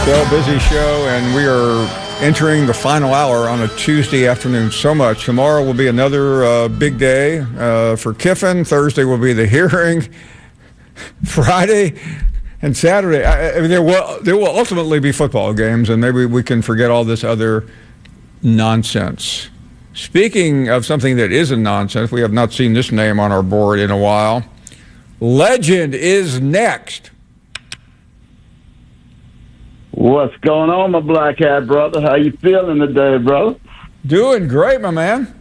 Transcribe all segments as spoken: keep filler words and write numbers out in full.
Well, busy show, and we are entering the final hour on a Tuesday afternoon. So much. Tomorrow will be another uh, big day uh, for Kiffin. Thursday will be the hearing. Friday and Saturday, I, I mean, there will there will ultimately be football games, and maybe we can forget all this other nonsense. Speaking of something that isn't nonsense, we have not seen this name on our board in a while. Legend is next. What's going on, my black hat brother? How you feeling today, brother? Doing great, my man.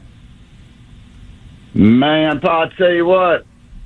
Man, Paul, I tell you what,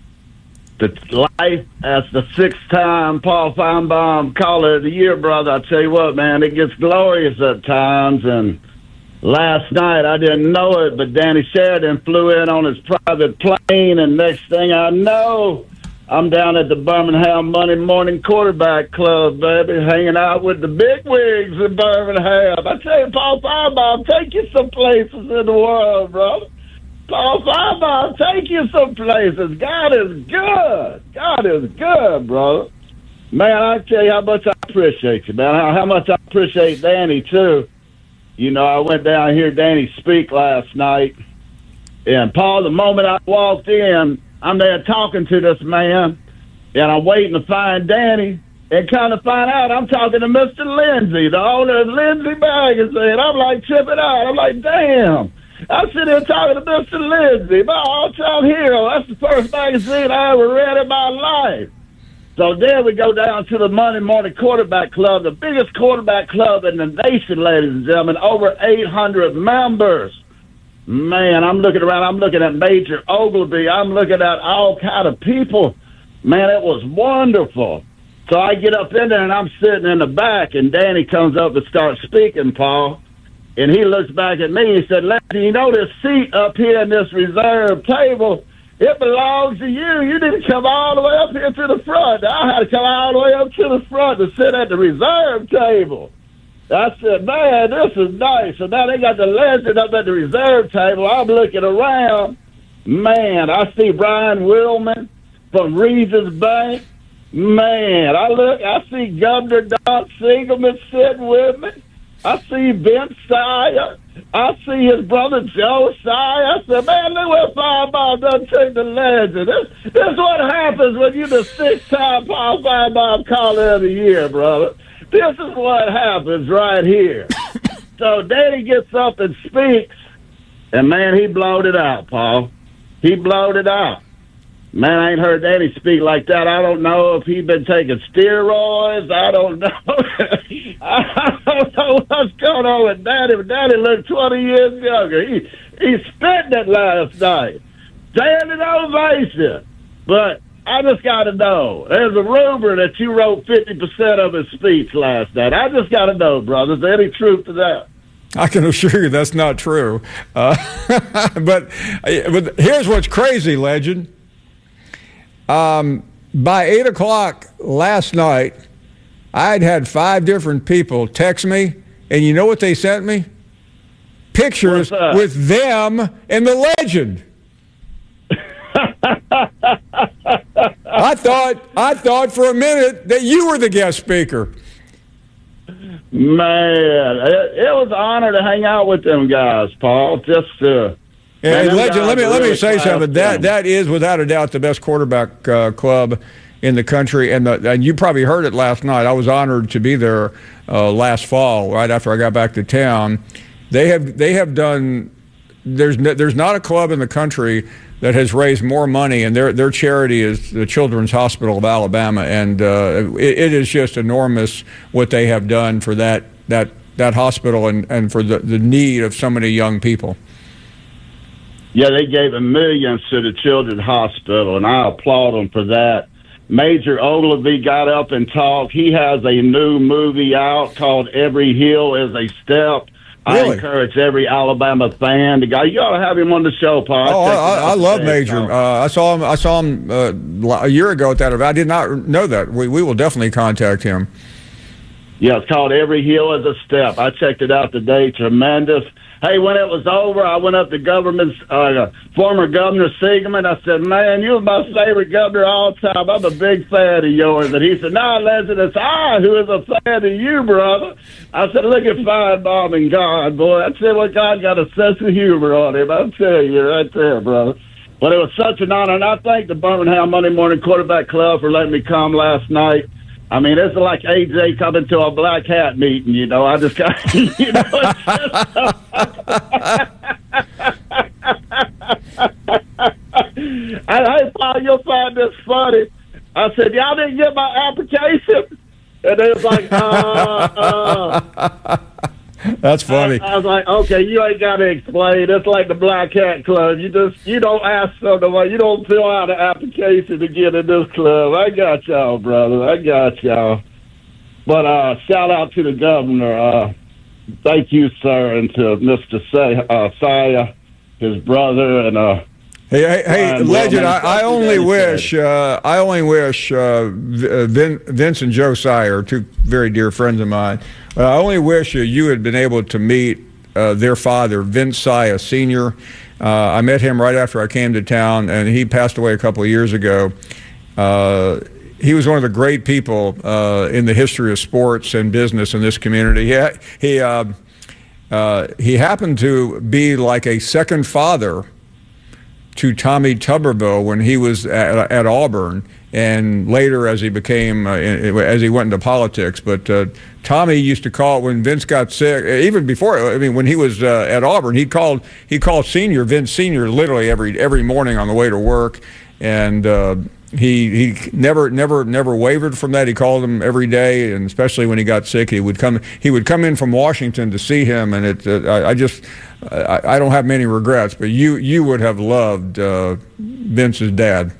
the life as the six-time Paul Feinbaum Caller of the Year, brother, I tell you what, man, it gets glorious at times. And last night, I didn't know it, but Danny Sheridan flew in on his private plane, and next thing I know, I'm down at the Birmingham Monday Morning Quarterback Club, baby, hanging out with the big wigs in Birmingham. I tell you, Paul Feinbaum, take you some places in the world, brother. Paul Feinbaum, take you some places. God is good. God is good, brother. Man, I tell you how much I appreciate you, man. How, how much I appreciate Danny, too. You know, I went down here, Danny speak last night. And, Paul, the moment I walked in, I'm there talking to this man, and I'm waiting to find Danny, and kind of find out I'm talking to Mister Lindsay, the owner of Lindsay Magazine. I'm like tripping out. I'm like, damn. I'm sitting here talking to Mister Lindsay, my all-time hero. That's the first magazine I ever read in my life. So then we go down to the Monday Morning Quarterback Club, the biggest quarterback club in the nation, ladies and gentlemen, over eight hundred members. Man, I'm looking around. I'm looking at Major Ogilvy. I'm looking at all kind of people. Man, it was wonderful. So I get up in there, and I'm sitting in the back, and Danny comes up and starts speaking, Paul. And he looks back at me and said, Lefty, you know this seat up here in this reserve table, it belongs to you. You didn't come all the way up here to the front. I had to come all the way up to the front to sit at the reserve table. I said, man, this is nice. So now they got the legend up at the reserve table. I'm looking around. Man, I see Brian Willman from Regions Bank. Man, I look, I see Governor Don Singleman sitting with me. I see Vince Sire. I see his brother Joe Sire. I said, man, look what Feinbaum done take the legend. This, this is what happens when you're the six-time Paul Feinbaum Caller of the Year, brother. This is what happens right here. So Danny gets up and speaks, and, man, he blowed it out, Paul. He blowed it out. Man, I ain't heard Danny speak like that. I don't know if he's been taking steroids. I don't know. I don't know what's going on with Danny, but Danny looked twenty years younger. He, he spit it last night. Standing ovation. But I just got to know. There's a rumor that you wrote fifty percent of his speech last night. I just got to know, brother. Is there any truth to that? I can assure you that's not true. Uh, but, but here's what's crazy, Legend. Um, by eight o'clock last night, I'd had five different people text me, and you know what they sent me? Pictures with them and the legend. I thought I thought for a minute that you were the guest speaker. Man, it, it was an honor to hang out with them guys, Paul. Just uh And man, Legend, let me let me really say something. That them. that is without a doubt the best quarterback uh, club in the country, and the, and you probably heard it last night. I was honored to be there uh, last fall, right after I got back to town. They have they have done. There's no, there's not a club in the country that has raised more money, and their their charity is the Children's Hospital of Alabama, and uh, it, it is just enormous what they have done for that that that hospital and and for the, the need of so many young people. Yeah, they gave a millions to the Children's Hospital, and I applaud them for that. Major Ogilvy got up and talked. He has a new movie out called Every Hill is a Step. Really? I encourage every Alabama fan to go. You ought to have him on the show, Paul. Oh, I, I, I love Major. Uh, I saw him. I saw him uh, a year ago at that event. I did not know that. We we will definitely contact him. Yeah, it's called Every Hill is a Step. I checked it out today. Tremendous. Hey, when it was over, I went up to government's uh, former Governor Siegelman. I said, man, you're my favorite governor of all time. I'm a big fan of yours. And he said, no, Leslie, it's I who is a fan of you, brother. I said, look at Finebaum and God, boy. I said, well, God got a sense of humor on him. I'll tell you right there, brother. But it was such an honor, and I thank the Birmingham Monday Morning Quarterback Club for letting me come last night. I mean, it's like A J coming to a black hat meeting, you know. I just got, you know. It's just, I, hey, Paul, you'll find this funny. I said, y'all didn't get my application? And they was like, uh, uh. That's funny. I, I was like, okay, you ain't got to explain. It's like the Black Hat Club. You just, you don't ask someone, you don't fill out an application to get in this club. I got y'all, brother. I got y'all. But uh, shout out to the governor. Uh, thank you, sir, and to Mister Say, uh, Saya, his brother, and uh, Hey, hey, hey Legend! I, I only wish, uh, I only wish uh, Vin, Vince and Joe Sire are two very dear friends of mine. Uh, I only wish uh, you had been able to meet uh, their father, Vince Saya Senior Uh, I met him right after I came to town, and he passed away a couple of years ago. Uh, he was one of the great people uh, in the history of sports and business in this community. He he uh, uh, he happened to be like a second father to Tommy Tuberville when he was at, at Auburn, and later as he became, uh, as he went into politics. But uh, Tommy used to call when Vince got sick, even before, I mean, when he was uh, at Auburn, he called he called Senior, Vince Senior, literally every every morning on the way to work, and uh, he he never never never wavered from that. He called him every day, and especially when he got sick, he would come he would come in from Washington to see him, and it uh, I, I just. I, I don't have many regrets, but you you would have loved uh, Vince's dad.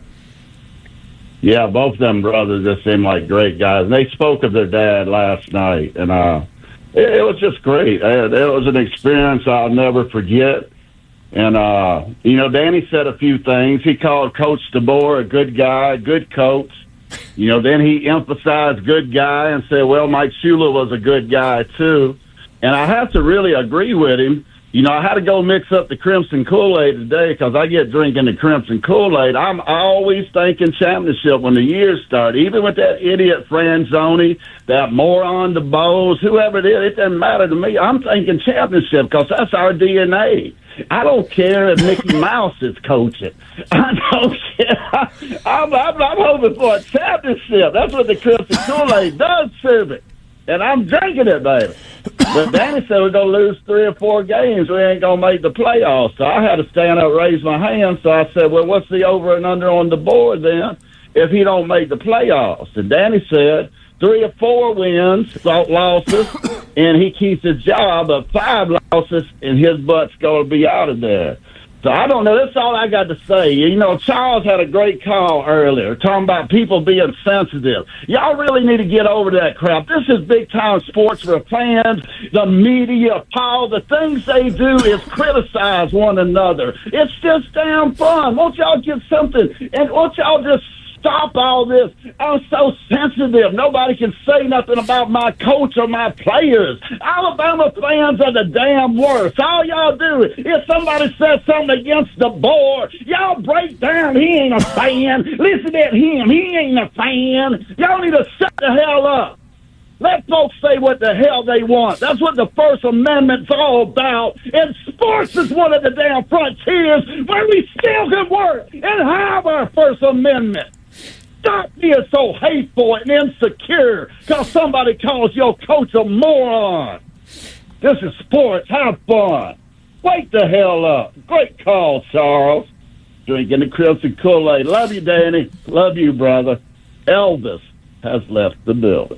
Yeah, both of them brothers just seem like great guys. And they spoke of their dad last night, and uh, it, it was just great. It, it was an experience I'll never forget. And, uh, you know, Danny said a few things. He called Coach DeBoer a good guy, good coach. You know, then he emphasized good guy and said, well, Mike Shula was a good guy, too. And I have to really agree with him. You know, I had to go mix up the Crimson Kool-Aid today because I get drinking the Crimson Kool-Aid. I'm always thinking championship when the year starts. Even with that idiot Franzoni, that moron, the Bowles, whoever it is, it doesn't matter to me. I'm thinking championship because that's our D N A. I don't care if Mickey Mouse is coaching. I don't care. I'm, I'm, I'm hoping for a championship. That's what the Crimson Kool-Aid does to me. And I'm drinking it, baby. But Danny said we're going to lose three or four games. We ain't going to make the playoffs. So I had to stand up, raise my hand. So I said, well, what's the over and under on the board then if he don't make the playoffs? And Danny said three or four wins, losses, and he keeps his job. But five losses, and his butt's going to be out of there. So I don't know. That's all I got to say. You know, Charles had a great call earlier talking about people being sensitive. Y'all really need to get over that crap. This is big-time sports for fans, the media, Paul. The things they do is criticize one another. It's just damn fun. Won't y'all get something? And won't y'all just stop all this? I'm so sensitive. Nobody can say nothing about my coach or my players. Alabama fans are the damn worst. All y'all do is if somebody says something against the board, y'all break down. He ain't a fan. Listen at him. He ain't a fan. Y'all need to shut the hell up. Let folks say what the hell they want. That's what the First Amendment's all about. And sports is one of the damn frontiers where we still can work and have our First Amendment. Stop being so hateful and insecure because somebody calls your coach a moron. This is sports. Have fun. Wake the hell up. Great call, Charles. Drinking the Crimson Kool-Aid. Love you, Danny. Love you, brother. Elvis has left the building.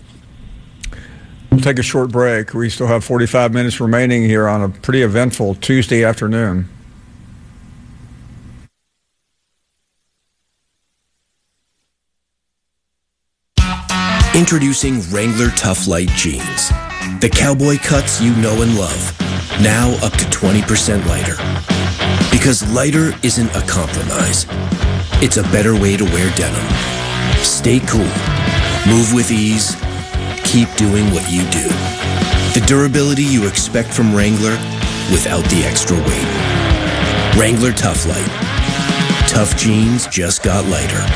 We'll take a short break. We still have forty-five minutes remaining here on a pretty eventful Tuesday afternoon. Introducing Wrangler Tough Light Jeans. The cowboy cuts you know and love. Now up to twenty percent lighter. Because lighter isn't a compromise. It's a better way to wear denim. Stay cool. Move with ease. Keep doing what you do. The durability you expect from Wrangler without the extra weight. Wrangler Tough Light. Tough jeans just got lighter.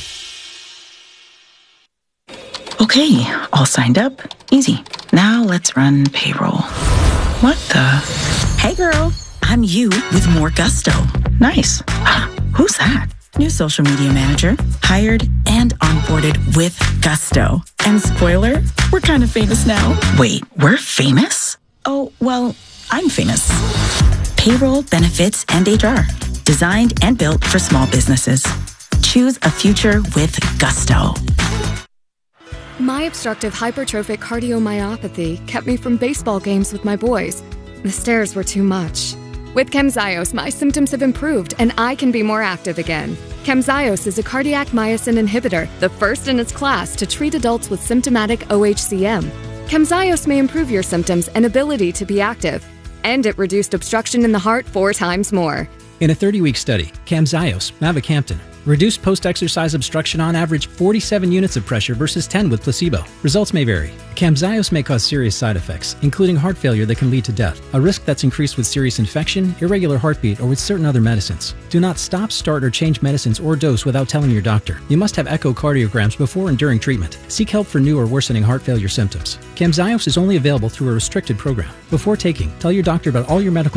Okay, all signed up. Easy. Now let's run payroll. What the? Hey girl, I'm you with more gusto. Nice. Who's that? New social media manager. Hired and onboarded with gusto. And spoiler, we're kind of famous now. Wait, we're famous? Oh, well, I'm famous. Payroll, benefits, and H R. Designed and built for small businesses. Choose a future with gusto. My obstructive hypertrophic cardiomyopathy kept me from baseball games with my boys. The stairs were too much. With Camzyos, my symptoms have improved and I can be more active again. Camzyos is a cardiac myosin inhibitor, the first in its class to treat adults with symptomatic O H C M. Camzyos may improve your symptoms and ability to be active. And it reduced obstruction in the heart four times more. In a thirty-week study, Camzyos, mavacamten, reduced post-exercise obstruction on average forty-seven units of pressure versus ten with placebo. Results may vary. Camzyos may cause serious side effects, including heart failure that can lead to death, a risk that's increased with serious infection, irregular heartbeat, or with certain other medicines. Do not stop, start, or change medicines or dose without telling your doctor. You must have echocardiograms before and during treatment. Seek help for new or worsening heart failure symptoms. Camzyos is only available through a restricted program. Before taking, tell your doctor about all your medical